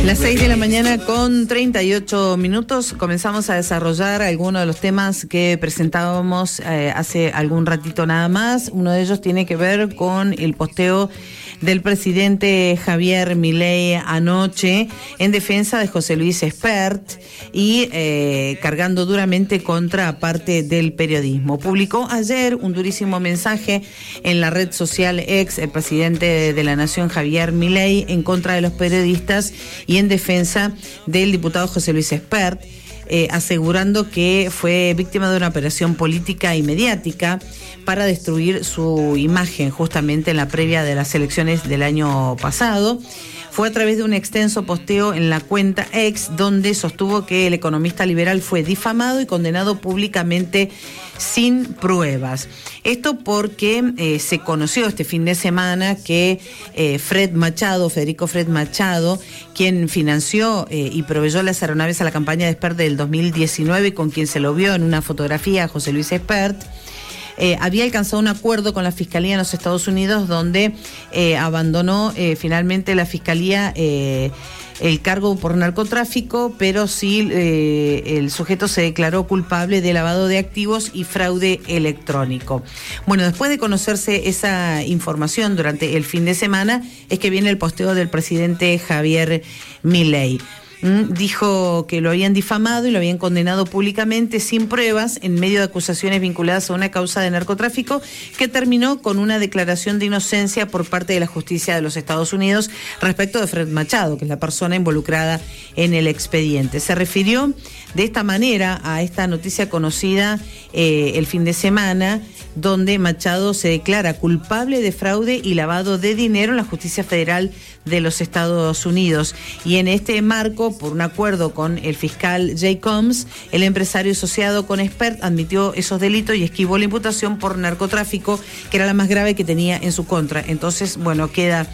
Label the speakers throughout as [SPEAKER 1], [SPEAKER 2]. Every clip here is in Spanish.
[SPEAKER 1] Las 6 de la mañana con 38 minutos comenzamos a desarrollar algunos de los temas que presentábamos hace algún ratito nada más. Uno de ellos tiene que ver con el posteo del presidente Javier Milei anoche en defensa de José Luis Espert y cargando duramente contra parte del periodismo. Publicó ayer un durísimo mensaje en la red social X, el presidente de la Nación Javier Milei, en contra de los periodistas y en defensa del diputado José Luis Espert, asegurando que fue víctima de una operación política y mediática para destruir su imagen justamente en la previa de las elecciones del año pasado. Fue a través de un extenso posteo en la cuenta X, donde sostuvo que el economista liberal fue difamado y condenado públicamente sin pruebas. Esto porque se conoció este fin de semana que Federico Fred Machado, quien financió y proveyó las aeronaves a la campaña de Espert del 2019, con quien se lo vio en una fotografía a José Luis Espert, había alcanzado un acuerdo con la Fiscalía en los Estados Unidos, donde abandonó finalmente la Fiscalía el cargo por narcotráfico, pero sí el sujeto se declaró culpable de lavado de activos y fraude electrónico. Bueno, después de conocerse esa información durante el fin de semana, es que viene el posteo del presidente Javier Milei. Dijo que lo habían difamado y lo habían condenado públicamente sin pruebas en medio de acusaciones vinculadas a una causa de narcotráfico que terminó con una declaración de inocencia por parte de la justicia de los Estados Unidos respecto de Fred Machado, que es la persona involucrada en el expediente. Se refirió de esta manera a esta noticia conocida el fin de semana, donde Machado se declara culpable de fraude y lavado de dinero en la Justicia Federal de los Estados Unidos. Y en este marco, por un acuerdo con el fiscal Jay Combs, el empresario asociado con Espert admitió esos delitos y esquivó la imputación por narcotráfico, que era la más grave que tenía en su contra. Entonces, bueno, queda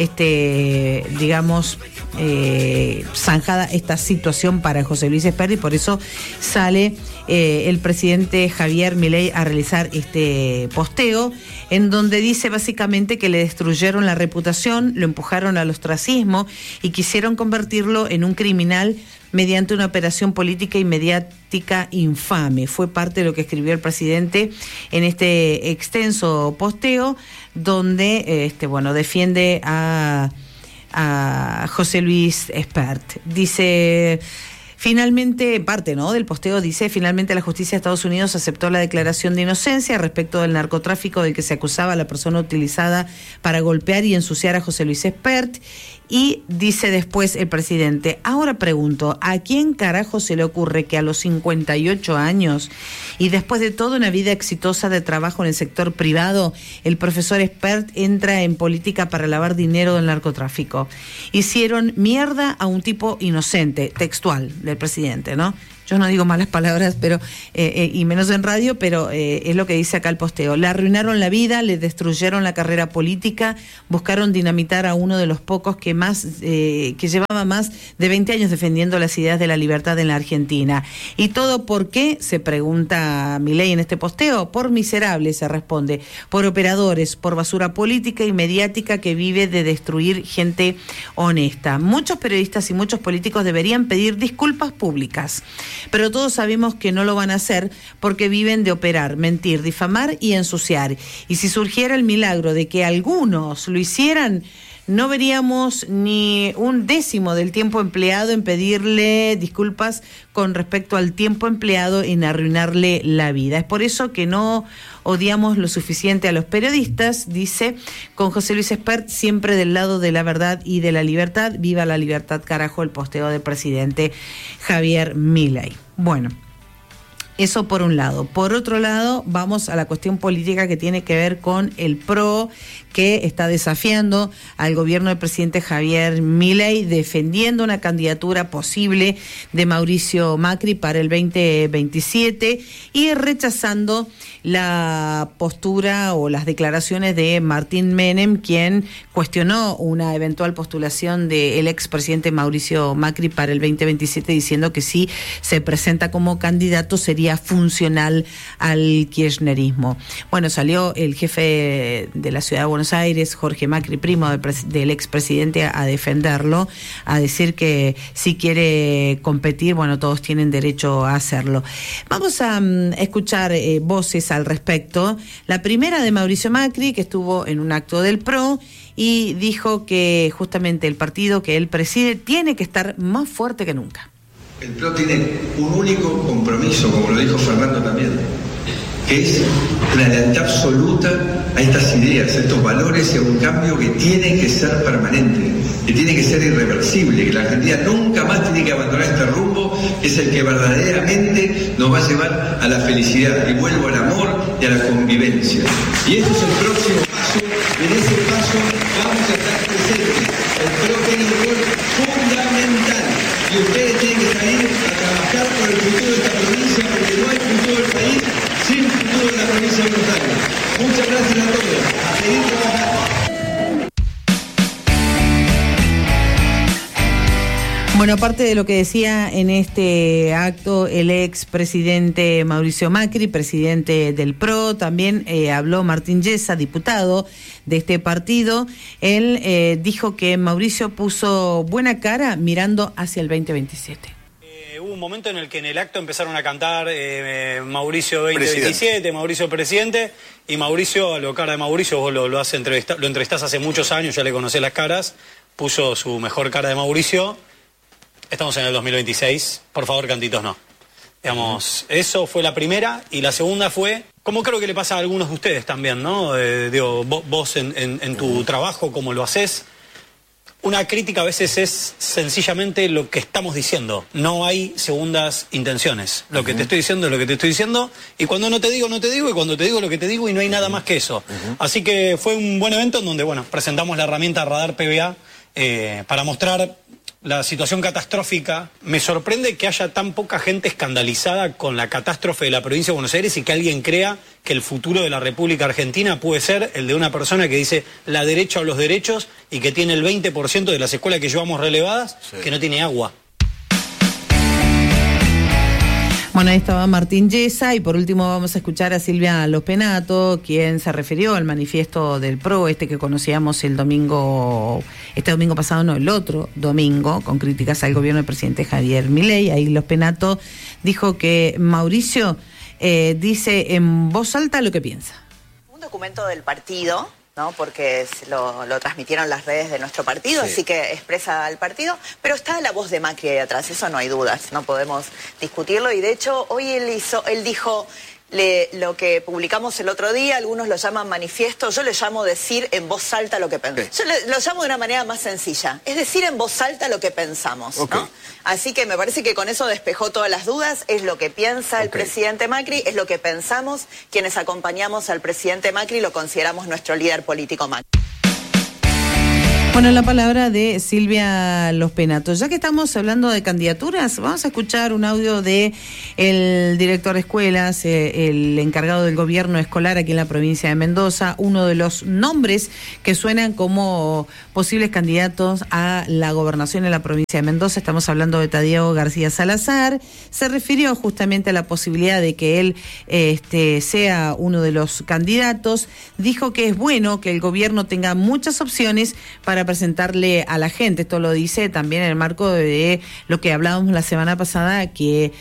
[SPEAKER 1] zanjada esta situación para José Luis Espert, y por eso sale el presidente Javier Milei a realizar este posteo, en donde dice básicamente que le destruyeron la reputación, lo empujaron al ostracismo y quisieron convertirlo en un criminal mediante una operación política y mediática infame. Fue parte de lo que escribió el presidente en este extenso posteo, donde defiende a José Luis Espert. Dice: finalmente, parte del posteo dice: finalmente la justicia de Estados Unidos aceptó la declaración de inocencia respecto del narcotráfico del que se acusaba a la persona utilizada para golpear y ensuciar a José Luis Espert. Y dice después el presidente: ahora pregunto, ¿a quién carajo se le ocurre que a los 58 años y después de toda una vida exitosa de trabajo en el sector privado, el profesor Espert entra en política para lavar dinero del narcotráfico? Hicieron mierda a un tipo inocente, textual del presidente, ¿no? Yo no digo malas palabras, pero y menos en radio, pero es lo que dice acá el posteo. Le arruinaron la vida, le destruyeron la carrera política, buscaron dinamitar a uno de los pocos que llevaba más de 20 años defendiendo las ideas de la libertad en la Argentina. ¿Y todo por qué?, se pregunta Milei en este posteo. Por miserables, se responde, por operadores, por basura política y mediática que vive de destruir gente honesta. Muchos periodistas y muchos políticos deberían pedir disculpas públicas, pero todos sabemos que no lo van a hacer porque viven de operar, mentir, difamar y ensuciar. Y si surgiera el milagro de que algunos lo hicieran, no veríamos ni un décimo del tiempo empleado en pedirle disculpas con respecto al tiempo empleado en arruinarle la vida. Es por eso que no odiamos lo suficiente a los periodistas, dice, con José Luis Espert siempre del lado de la verdad y de la libertad. Viva la libertad, carajo, el posteo del presidente Javier Milei. Bueno, eso por un lado. Por otro lado, vamos a la cuestión política que tiene que ver con el PRO, que está desafiando al gobierno del presidente Javier Milei, defendiendo una candidatura posible de Mauricio Macri para el 2027 y rechazando la postura o las declaraciones de Martín Menem, quien cuestionó una eventual postulación del expresidente Mauricio Macri para el 2027, diciendo que si se presenta como candidato sería sería funcional al kirchnerismo. Bueno, salió el jefe de la Ciudad de Buenos Aires, Jorge Macri, primo del expresidente, a defenderlo, a decir que si quiere competir, bueno, todos tienen derecho a hacerlo. Vamos a escuchar voces al respecto. La primera de Mauricio Macri, que estuvo en un acto del PRO y dijo que justamente el partido que él preside tiene que estar más fuerte que nunca.
[SPEAKER 2] El PRO tiene un único compromiso, como lo dijo Fernando también, que es una lealtad absoluta a estas ideas, a estos valores y a un cambio que tiene que ser permanente, que tiene que ser irreversible, que la Argentina nunca más tiene que abandonar este rumbo, que es el que verdaderamente nos va a llevar a la felicidad, y vuelvo al amor y a la convivencia. Y este es el próximo paso, en ese paso vamos a estar presentes. El PRO tiene un rol fundamental y ustedes tienen que salir a trabajar por el futuro de esta provincia, porque no hay futuro del país sin futuro en la provincia de Buenos Aires. Muchas gracias a todos. A seguir trabajando.
[SPEAKER 1] Bueno, aparte de lo que decía en este acto el expresidente Mauricio Macri, presidente del PRO, también habló Martín Yesa, diputado de este partido. Él dijo que Mauricio puso buena cara mirando hacia el 2027.
[SPEAKER 3] Hubo un momento en el que en el acto empezaron a cantar Mauricio 2027, Mauricio presidente, y Mauricio, a lo cara de Mauricio, vos lo entrevistás hace muchos años, ya le conocés las caras, puso su mejor cara de Mauricio. Estamos en el 2026, por favor, cantitos no. Digamos, eso fue la primera, y la segunda fue, como creo que le pasa a algunos de ustedes también, ¿no? Vos en tu trabajo, como lo haces, una crítica a veces es sencillamente lo que estamos diciendo. No hay segundas intenciones. Lo que te estoy diciendo es lo que te estoy diciendo, y cuando no te digo, no te digo, y cuando te digo lo que te digo, y no hay nada más que eso. Así que fue un buen evento en donde, bueno, presentamos la herramienta Radar PBA para mostrar la situación catastrófica. Me sorprende que haya tan poca gente escandalizada con la catástrofe de la provincia de Buenos Aires y que alguien crea que el futuro de la República Argentina puede ser el de una persona que dice la derecha o los derechos y que tiene el 20% de las escuelas que llevamos relevadas, que no tiene agua.
[SPEAKER 1] Bueno, ahí estaba Martín Yesa, y por último vamos a escuchar a Silvia Lospenato, quien se refirió al manifiesto del PRO, que conocíamos el domingo pasado, no, el otro domingo, con críticas al gobierno del presidente Javier Milei. Ahí Lospenato dijo que Mauricio dice en voz alta lo que piensa.
[SPEAKER 4] Un documento del partido, ¿no? Porque lo transmitieron las redes de nuestro partido, sí. Así que expresa al partido, pero está la voz de Macri ahí atrás, eso no hay dudas, no podemos discutirlo, y de hecho hoy él dijo lo que publicamos el otro día, algunos lo llaman manifiesto, yo le llamo decir en voz alta lo que pensamos. Yo lo llamo de una manera más sencilla, es decir en voz alta lo que pensamos, ¿no? Así que me parece que con eso despejó todas las dudas, es lo que piensa el presidente Macri, es lo que pensamos quienes acompañamos al presidente Macri y lo consideramos nuestro líder político Macri.
[SPEAKER 1] Bueno, la palabra de Silvia Lospenato. Ya que estamos hablando de candidaturas, vamos a escuchar un audio de el director de escuelas, el encargado del gobierno escolar aquí en la provincia de Mendoza, uno de los nombres que suenan como posibles candidatos a la gobernación en la provincia de Mendoza. Estamos hablando de Tadeo García Salazar. Se refirió justamente a la posibilidad de que él sea uno de los candidatos. Dijo que es bueno que el gobierno tenga muchas opciones para presentarle a la gente. Esto lo dice también en el marco de lo que hablábamos la semana pasada, que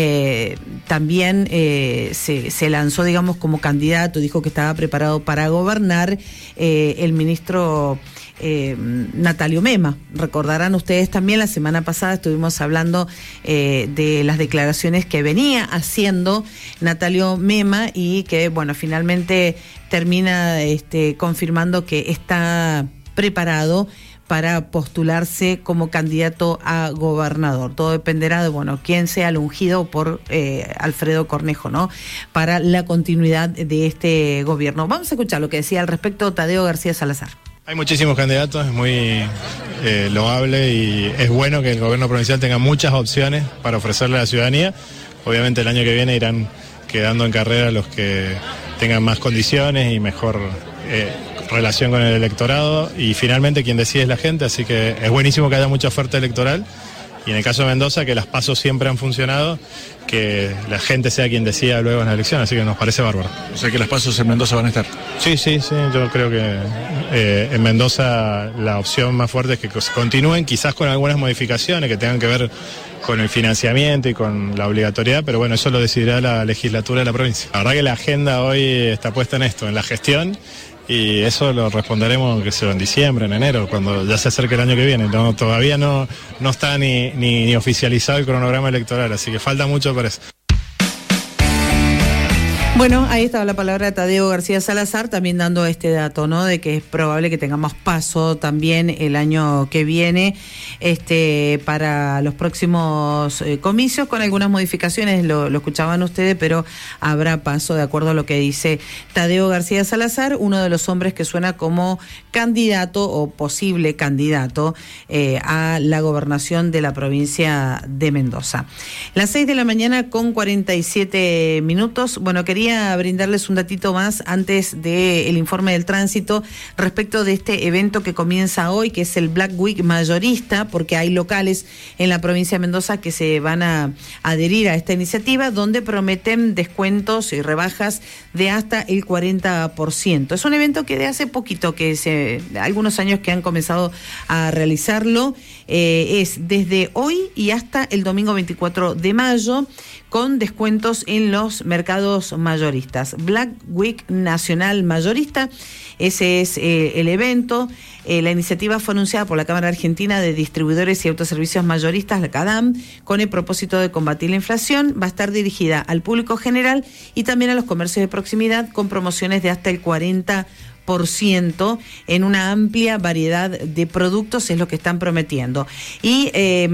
[SPEAKER 1] también se lanzó, digamos, como candidato, dijo que estaba preparado para gobernar el ministro Natalio Mema. Recordarán ustedes también, la semana pasada estuvimos hablando de las declaraciones que venía haciendo Natalio Mema y que, bueno, finalmente termina confirmando que está preparado para postularse como candidato a gobernador. Todo dependerá de, bueno, quién sea el ungido por Alfredo Cornejo, ¿no? Para la continuidad de este gobierno. Vamos a escuchar lo que decía al respecto Tadeo García Salazar.
[SPEAKER 5] Hay muchísimos candidatos, es muy loable y es bueno que el gobierno provincial tenga muchas opciones para ofrecerle a la ciudadanía. Obviamente el año que viene irán quedando en carrera los que tengan más condiciones y mejor relación con el electorado, y finalmente quien decide es la gente, así que es buenísimo que haya mucha oferta electoral y en el caso de Mendoza que las PASO siempre han funcionado, que la gente sea quien decida luego en la elección, así que nos parece bárbaro.
[SPEAKER 6] O sea que las PASO en Mendoza van a estar.
[SPEAKER 5] Sí, yo creo que en Mendoza la opción más fuerte es que continúen, quizás con algunas modificaciones que tengan que ver con el financiamiento y con la obligatoriedad, pero bueno, eso lo decidirá la legislatura de la provincia. La verdad que la agenda hoy está puesta en esto, en la gestión, y eso lo responderemos en diciembre, en enero, cuando ya se acerque el año que viene. No, todavía no está ni oficializado el cronograma electoral, así que falta mucho para eso.
[SPEAKER 1] Bueno, ahí estaba la palabra de Tadeo García Salazar, también dando este dato, ¿no? De que es probable que tengamos PASO también el año que viene, para los próximos comicios, con algunas modificaciones, lo escuchaban ustedes, pero habrá PASO de acuerdo a lo que dice Tadeo García Salazar, uno de los hombres que suena como candidato o posible candidato a la gobernación de la provincia de Mendoza. Las 6 de la mañana con 47 minutos. Bueno, quería brindarles un datito más antes del informe del tránsito respecto de este evento que comienza hoy, que es el Black Week mayorista, porque hay locales en la provincia de Mendoza que se van a adherir a esta iniciativa, donde prometen descuentos y rebajas de hasta el 40%. Es un evento que de hace poquito, algunos años que han comenzado a realizarlo, es desde hoy y hasta el domingo 24 de mayo, con descuentos en los mercados mayoristas. Black Week Nacional Mayorista, ese es el evento. La iniciativa fue anunciada por la Cámara Argentina de Distribuidores y Autoservicios Mayoristas, la CADAM, con el propósito de combatir la inflación. Va a estar dirigida al público general y también a los comercios de proximidad, con promociones de hasta el 40% en una amplia variedad de productos, es lo que están prometiendo. Y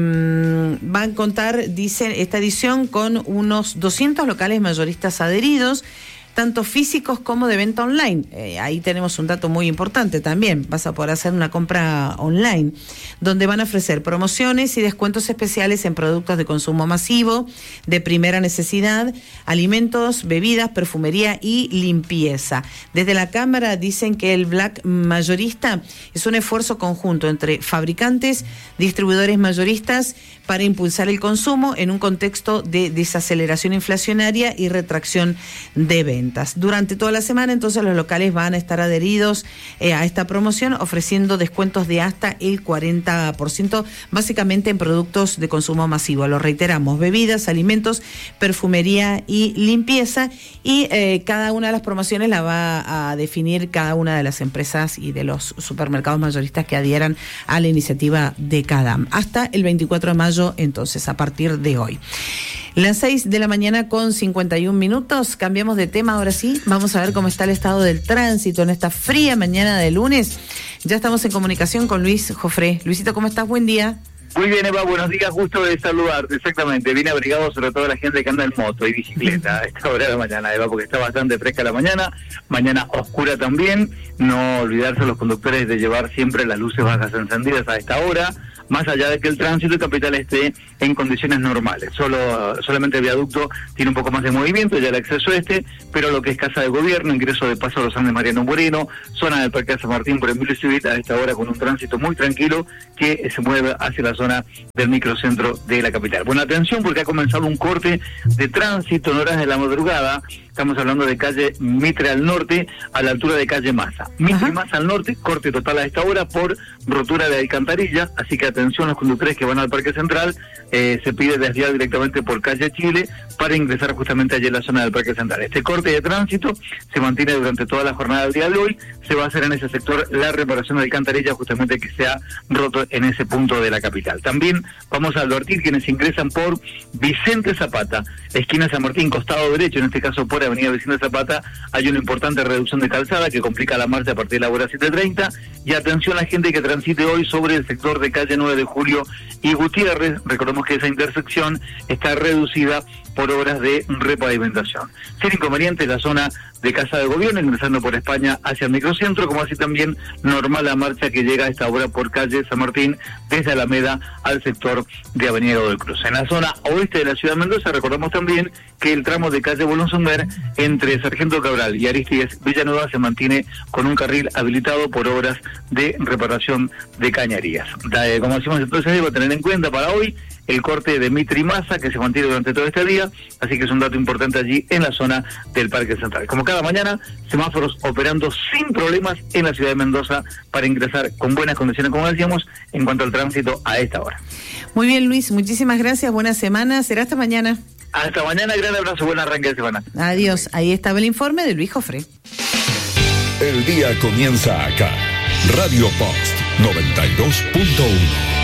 [SPEAKER 1] van a contar, dicen, esta edición con unos 200 locales mayoristas adheridos, tanto físicos como de venta online. Ahí tenemos un dato muy importante también. Vas a poder hacer una compra online, donde van a ofrecer promociones y descuentos especiales en productos de consumo masivo, de primera necesidad, alimentos, bebidas, perfumería y limpieza. Desde la Cámara dicen que el Black Mayorista es un esfuerzo conjunto entre fabricantes, distribuidores mayoristas, para impulsar el consumo en un contexto de desaceleración inflacionaria y retracción de ventas. Durante toda la semana, entonces, los locales van a estar adheridos a esta promoción, ofreciendo descuentos de hasta el 40%, básicamente en productos de consumo masivo. Lo reiteramos: bebidas, alimentos, perfumería y limpieza. Y cada una de las promociones la va a definir cada una de las empresas y de los supermercados mayoristas que adhieran a la iniciativa de CADAM. Hasta el 24 de mayo, entonces, a partir de hoy. Las 6 de la mañana con 51 minutos. Cambiamos de tema ahora sí. Vamos a ver cómo está el estado del tránsito en esta fría mañana de lunes. Ya estamos en comunicación con Luis Jofré. Luisito, ¿cómo estás? Buen día.
[SPEAKER 7] Muy bien, Eva, buenos días, gusto de saludarte, exactamente. Vine abrigado sobre todo la gente que anda en moto y bicicleta a esta hora de la mañana, Eva, porque está bastante fresca la mañana oscura también. No olvidarse los conductores de llevar siempre las luces bajas encendidas a esta hora, más allá de que el tránsito de Capital esté en condiciones normales. Solamente el viaducto tiene un poco más de movimiento, ya el acceso pero lo que es Casa de Gobierno, ingreso de Paso a los Andes Mariano Moreno, zona del Parque de San Martín por Emilio Civita, a esta hora con un tránsito muy tranquilo que se mueve hacia la zona del microcentro de la capital. Bueno, atención, porque ha comenzado un corte de tránsito en horas de la madrugada. Estamos hablando de calle Mitre al norte, a la altura de calle Maza. Mitre y Maza al norte, corte total a esta hora por rotura de alcantarilla, así que atención los conductores que van al Parque Central, se pide desviar directamente por calle Chile para ingresar justamente allí en la zona del Parque Central. Este corte de tránsito se mantiene durante toda la jornada del día de hoy. Se va a hacer en ese sector la reparación de alcantarilla justamente que se ha roto en ese punto de la capital. También vamos a advertir quienes ingresan por Vicente Zapata, esquina San Martín, costado derecho, en este caso por Avenida Vicente Zapata, hay una importante reducción de calzada que complica la marcha a partir de la hora 7:30. Y atención a la gente que transite hoy sobre el sector de calle 9 de Julio y Gutiérrez. Recordemos que esa intersección está reducida por obras de repavimentación. Sin inconveniente la zona de Casa de Gobierno, ingresando por España hacia el microcentro, como así también normal la marcha que llega a esta hora por calle San Martín, desde Alameda al sector de Avenida del Cruz. En la zona oeste de la ciudad de Mendoza, recordamos también que el tramo de calle Bolón Somber entre Sargento Cabral y Aristides Villanueva se mantiene con un carril habilitado por obras de reparación de cañerías. Como decimos entonces, debo tener en cuenta para hoy el corte de Mitre y Massa, que se mantiene durante todo este día, así que es un dato importante allí en la zona del Parque Central. Como cada mañana, semáforos operando sin problemas en la ciudad de Mendoza para ingresar con buenas condiciones, como decíamos, en cuanto al tránsito a esta hora.
[SPEAKER 1] Muy bien, Luis, muchísimas gracias, buena semana, será hasta mañana.
[SPEAKER 7] Hasta mañana, gran abrazo, buen arranque de semana.
[SPEAKER 1] Adiós, ahí estaba el informe de Luis Jofré.
[SPEAKER 8] El día comienza acá. Radio Post 92.1.